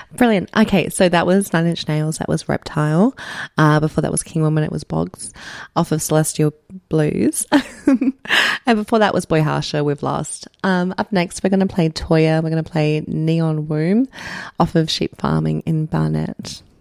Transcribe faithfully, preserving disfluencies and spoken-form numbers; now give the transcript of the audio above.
Brilliant. Okay, so that was Nine Inch Nails. That was Reptile. Uh, before that was King Woman. It was Boggs off of Celestial Blues. And before that was Boy Harsher with Lost. Um, up next, we're going to play Toya. We're going to play Neon Womb off of Sheep Farming in Barnet.